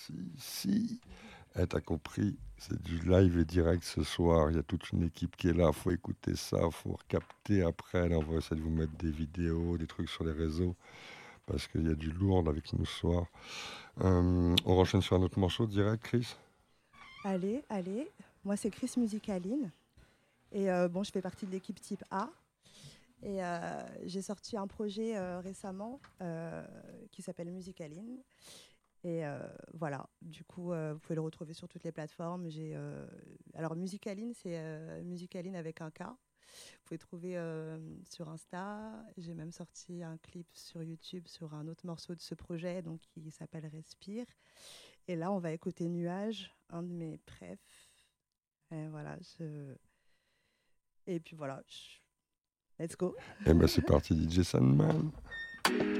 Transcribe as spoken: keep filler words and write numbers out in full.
si, si. Eh, t'as compris, c'est du live et direct ce soir. Il y a toute une équipe qui est là. Faut écouter ça, faut recapter après. Là, on va essayer de vous mettre des vidéos, des trucs sur les réseaux parce qu'il y a du lourd avec nous ce soir. Euh, on enchaîne sur un autre morceau direct, Chris. Allez, allez. Moi, c'est Chris Musicaline. Et euh, bon, je fais partie de l'équipe type A. Et euh, j'ai sorti un projet euh, récemment euh, qui s'appelle Musicaline. Et euh, voilà, du coup, euh, vous pouvez le retrouver sur toutes les plateformes. J'ai, euh, alors, Musicaline, c'est euh, Musicaline avec un K. Vous pouvez trouver euh, sur Insta. J'ai même sorti un clip sur YouTube sur un autre morceau de ce projet donc, qui s'appelle Respire. Et là, on va écouter Nuage, un de mes préfs. Et voilà, je... Et puis voilà, je- let's go. Eh ben c'est parti, D J Sandman.